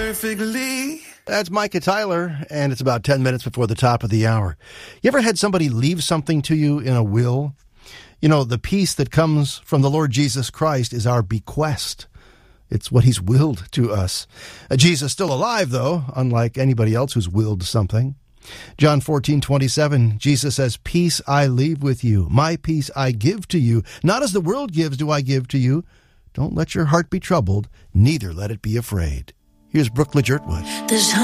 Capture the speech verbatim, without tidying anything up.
perfectly. That's Micah Tyler, and it's about ten minutes before the top of the hour. You ever had somebody leave something to you in a will? You know, the peace that comes from the Lord Jesus Christ is our bequest. It's what he's willed to us. Uh, Jesus is still alive, though, unlike anybody else who's willed something. John fourteen twenty-seven, Jesus says, "Peace I leave with you. My peace I give to you. Not as the world gives do I give to you. Don't let your heart be troubled, neither let it be afraid." Here's Brooke Ligertwood.